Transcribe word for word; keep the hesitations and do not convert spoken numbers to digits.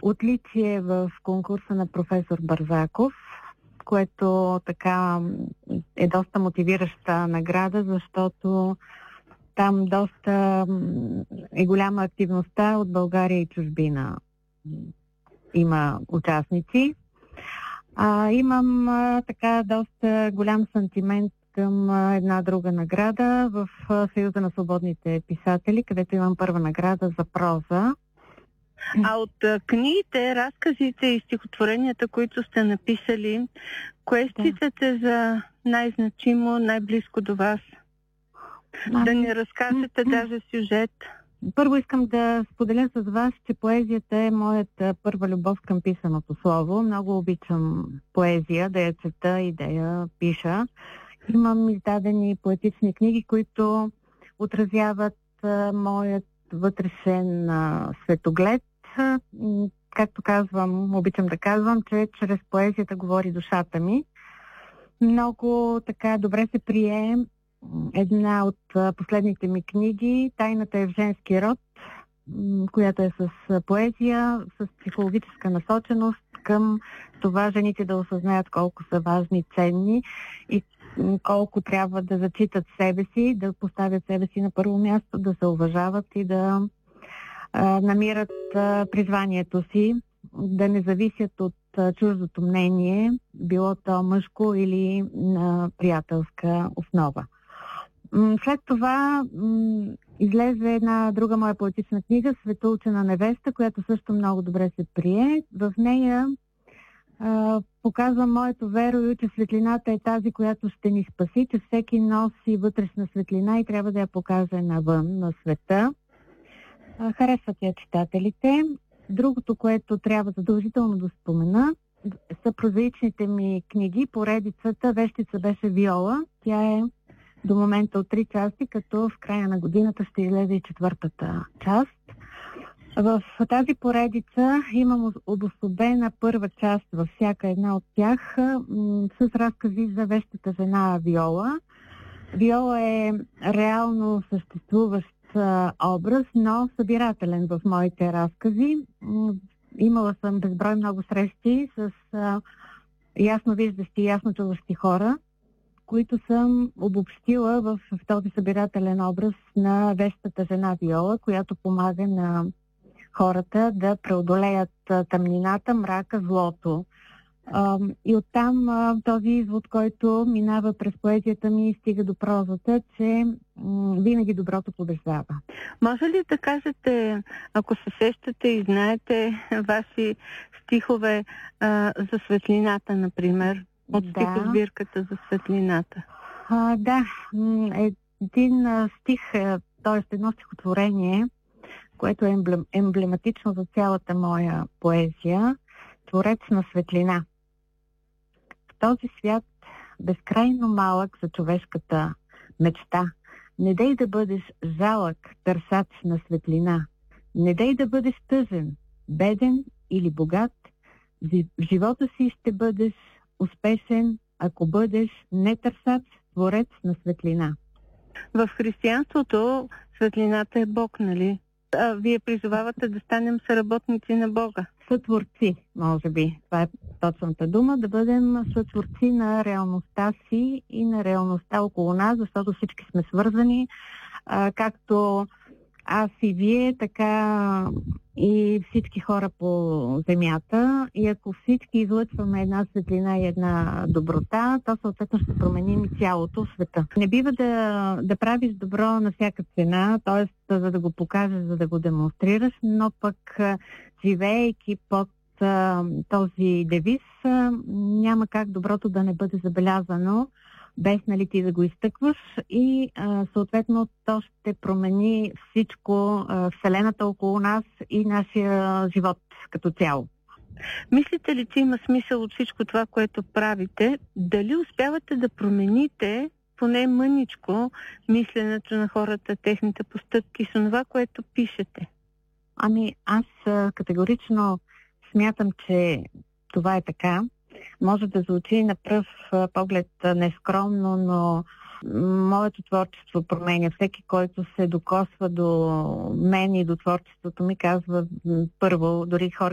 отличие в конкурса на професор Бързаков, което така е доста мотивираща награда, защото там доста е голяма активността от България и чужбина. Има участници. А, имам а, така доста голям сантимент към а, една друга награда в а, Съюза на свободните писатели, където имам първа награда за проза. А от а, книгите, разказите и стихотворенията, които сте написали, кое считате за най-значимо, най-близко до вас? А, да ни разкажете даже сюжет. Първо искам да споделя с вас, че поезията е моята първа любов към писаното слово. Много обичам поезия, да я чета и да я пиша. Имам издадени поетични книги, които отразяват а, моят вътрешен а, светоглед. Както казвам, обичам да казвам, че чрез поезията говори душата ми. Много така добре се прие една от последните ми книги, Тайната е в женски род, която е с поезия, с психологическа насоченост към това жените да осъзнаят колко са важни, ценни и колко трябва да зачитат себе си, да поставят себе си на първо място, да се уважават и да а, намират а, призванието си, да не зависят от а, чуждото мнение, било то мъжко или на приятелска основа. След това м- излезе една друга моя поетична книга "Светоучена невеста", която също много добре се прие. В нея а, показвам моето верою, че светлината е тази, която ще ни спаси, че всеки носи вътрешна светлина и трябва да я покаже навън, на света. А, харесват я читателите. Другото, което трябва задължително да спомена, са прозаичните ми книги. Поредицата "Вещица беше Виола". Тя е до момента от три части, като в края на годината ще излезе и четвъртата част. В тази поредица имам обособена първа част във всяка една от тях м- с разкази за вещата жена Виола. Виола е реално съществуващ а, образ, но събирателен в моите разкази. М- имала съм безброй много срещи с а, ясно виждащи, ясно чуващи хора, които съм обобщила в, в този събирателен образ на вещата жена Виола, която помага на хората да преодолеят тъмнината, мрака, злото. А, и оттам а, този извод, който минава през поезията ми и стига до прозата, че м- винаги доброто побеждава. Може ли да кажете, ако се сещате и знаете ваши стихове а, за светлината, например? От Да. стихосбирката за светлината. А, да, един а, стих, т.е. едно стихотворение, което е емблем, емблематично за цялата моя поезия, "Творец на светлина". В този свят, безкрайно малък за човешката мечта, не дей да бъдеш жалък търсач на светлина, не дей да бъдеш тъжен, беден или богат, в живота си ще бъдеш успешен, ако бъдеш не търсач, творец на светлина. В християнството светлината е Бог, нали? А вие призовавате да станем съработници на Бога. Сътворци, може би. Това е точната дума. Да бъдем сътворци на реалността си и на реалността около нас, защото всички сме свързани. А, както аз и вие, така и всички хора по земята. И ако всички излъчваме една светлина и една доброта, то съответно ще променим и цялото света. Не бива да, да правиш добро на всяка цена, т.е. за да го покажеш, за да го демонстрираш, но пък живеейки под а, този девиз, а, няма как доброто да не бъде забелязано, без нали ти да го изтъкваш и а, съответно то ще промени всичко, а, Вселената около нас и нашия живот като цяло. Мислите ли, че има смисъл от всичко това, което правите? Дали успявате да промените поне мъничко мисленето на хората, техните постъпки с това, което пишете? Ами аз а, категорично смятам, че това е така. Може да звучи на пръв поглед нескромно, но моето творчество променя. Всеки, който се докосва до мен и до творчеството ми, казва първо, дори хора,